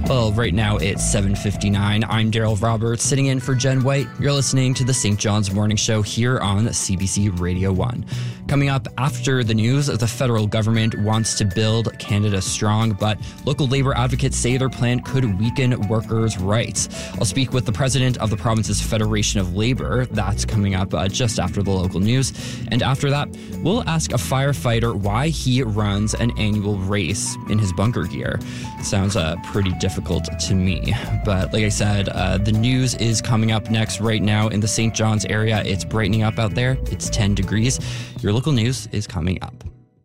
Well, right now it's 7:59. I'm Daryl Roberts, sitting in for Jen White. You're listening to the St. John's Morning Show here on CBC Radio 1. Coming up after the news, the federal government wants to build Canada strong, but local labor advocates say their plan could weaken workers' rights. I'll speak with the president of the province's Federation of Labor. That's coming up just after the local news. And after that, we'll ask a firefighter why he runs an annual race in his bunker gear. Sounds pretty difficult to me. But like I said, the news is coming up next. Right now in the St. John's area, it's brightening up out there. It's 10 degrees. Your local news is coming up.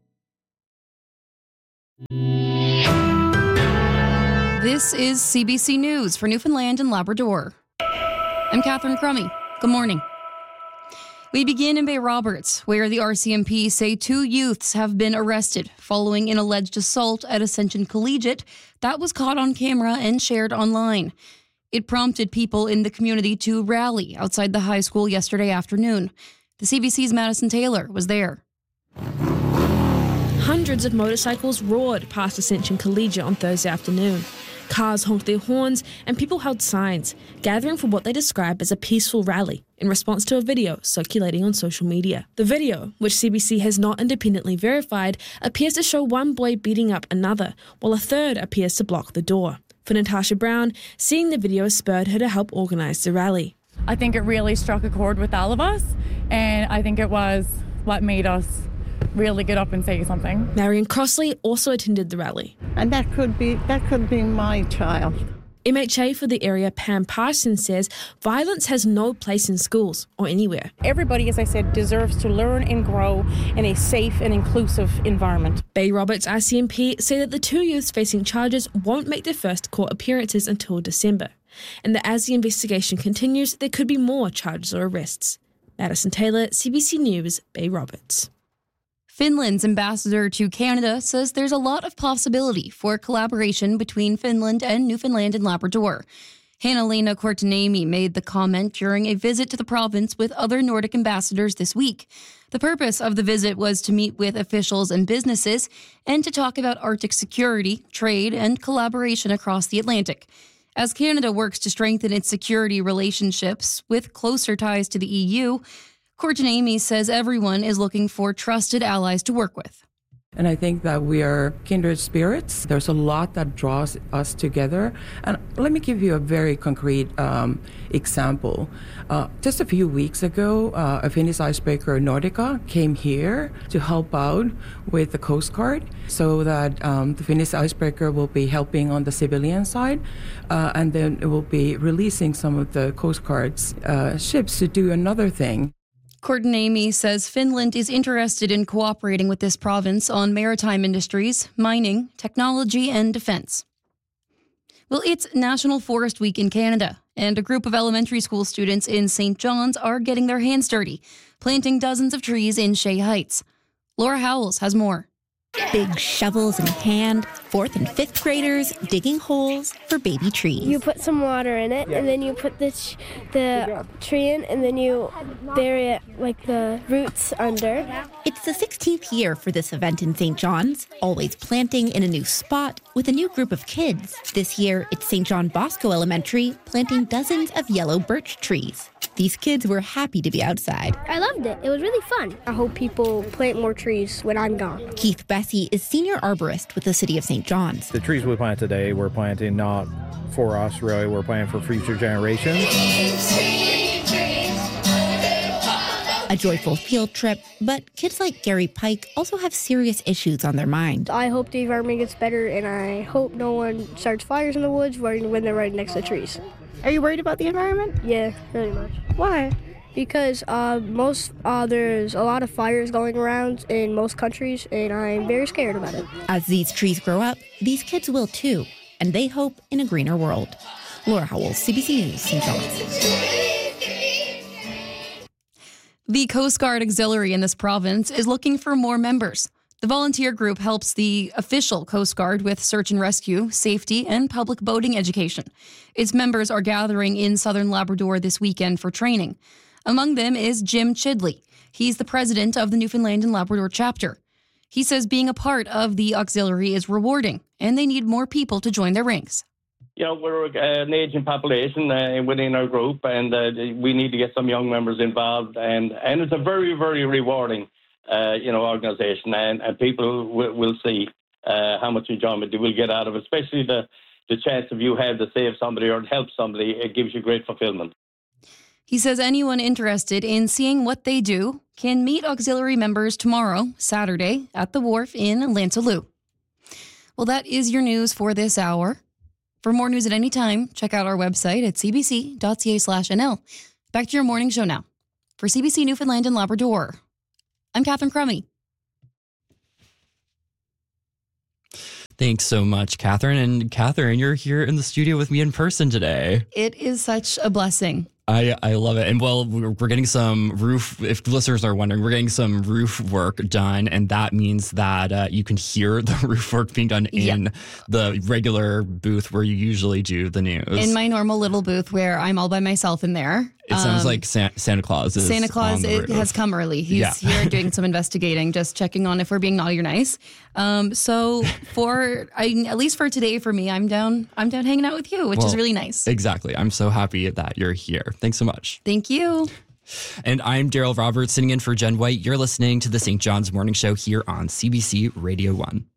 This is CBC News for Newfoundland and Labrador. I'm Catherine Crummy. Good morning. We begin in Bay Roberts, where the RCMP say 2 youths have been arrested following an alleged assault at Ascension Collegiate that was caught on camera and shared online. It prompted people in the community to rally outside the high school yesterday afternoon. The CBC's Madison Taylor was there. Hundreds of motorcycles roared past Ascension Collegiate on Thursday afternoon. Cars honked their horns and people held signs, gathering for what they described as a peaceful rally in response to a video circulating on social media. The video, which CBC has not independently verified, appears to show one boy beating up another, while a third appears to block the door. For Natasha Brown, seeing the video spurred her to help organise the rally. I think it really struck a chord with all of us, and I think it was what made us really get up and say something. Marion Crossley also attended the rally. And that could be my child. MHA for the area, Pam Parsons, says violence has no place in schools or anywhere. Everybody, as I said, deserves to learn and grow in a safe and inclusive environment. Bay Roberts RCMP say that the 2 youths facing charges won't make their first court appearances until December, and that as the investigation continues, there could be more charges or arrests. Madison Taylor, CBC News, Bay Roberts. Finland's ambassador to Canada says there's a lot of possibility for collaboration between Finland and Newfoundland and Labrador. Hanna-Lena Korteniemi made the comment during a visit to the province with other Nordic ambassadors this week. The purpose of the visit was to meet with officials and businesses and to talk about Arctic security, trade, and collaboration across the Atlantic. As Canada works to strengthen its security relationships with closer ties to the EU, Korteniemi says everyone is looking for trusted allies to work with. And I think that we are kindred spirits. There's a lot that draws us together. And let me give you a very concrete example. Just a few weeks ago, a Finnish icebreaker, Nordica, came here to help out with the Coast Guard so that the Finnish icebreaker will be helping on the civilian side. And then it will be releasing some of the Coast Guard's ships to do another thing. Korteniemi says Finland is interested in cooperating with this province on maritime industries, mining, technology, and defense. Well, it's National Forest Week in Canada, and a group of elementary school students in St. John's are getting their hands dirty, planting dozens of trees in Shea Heights. Laura Howells has more. Big shovels in hand, 4th and 5th graders digging holes for baby trees. You put some water in it, and then you put the tree in, and then you bury it like the roots under. It's the 16th year for this event in St. John's, always planting in a new spot with a new group of kids. This year, it's St. John Bosco Elementary planting dozens of yellow birch trees. These kids were happy to be outside. I loved it. It was really fun. I hope people plant more trees when I'm gone. Keith Bessie is senior arborist with the City of St. John's. The trees we plant today, we're planting not for us, really. We're planting for future generations. A joyful field trip, but kids like Gary Pike also have serious issues on their mind. I hope the environment gets better, and I hope no one starts fires in the woods when they're right next to trees. Are you worried about the environment? Yeah, really much. Why? Because there's a lot of fires going around in most countries, and I'm very scared about it. As these trees grow up, these kids will too, and they hope in a greener world. Laura Howells, CBC News, St. John's. The Coast Guard Auxiliary in this province is looking for more members. The volunteer group helps the official Coast Guard with search and rescue, safety, and public boating education. Its members are gathering in southern Labrador this weekend for training. Among them is Jim Chidley. He's the president of the Newfoundland and Labrador chapter. He says being a part of the auxiliary is rewarding, and they need more people to join their ranks. we're an aging population within our group, and we need to get some young members involved. And it's a very, very rewarding, organisation, and people will see how much enjoyment they will get out of it, especially the chance if you have to save somebody or help somebody. It gives you great fulfillment. He says anyone interested in seeing what they do can meet auxiliary members tomorrow, Saturday, at the Wharf in Lansalou. Well, that is your news for this hour. For more news at any time, check out our website at cbc.ca/NL. Back to your morning show now. For CBC Newfoundland and Labrador, I'm Catherine Crummy. Thanks so much, Catherine. And Catherine, you're here in the studio with me in person today. It is such a blessing. I love it. And well, we're getting some roof, if listeners are wondering, we're getting some roof work done. And that means that you can hear the roof work being done in the regular booth where you usually do the news. In my normal little booth where I'm all by myself in there. It sounds like Santa Claus is has come early. He's here doing some investigating, just checking on if we're being naughty or nice. So at least for today, for me, I'm down hanging out with you, which is really nice. Exactly. I'm so happy that you're here. Thanks so much. Thank you. And I'm Daryl Roberts sitting in for Jen White. You're listening to the St. John's Morning Show here on CBC Radio 1.